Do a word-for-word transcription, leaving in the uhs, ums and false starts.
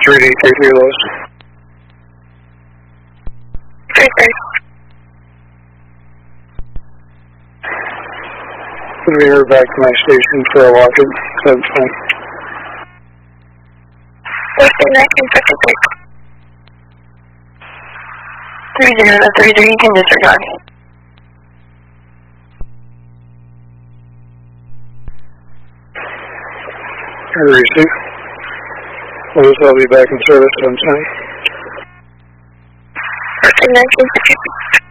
three D three three lost. Three three. Put me back to my station for a walk in. That's fine. Western nineteen fifty-six. Three zero to three three, you can disregard. I receive. Well, I'll be back in service sometime. Western nineteen fifty-six.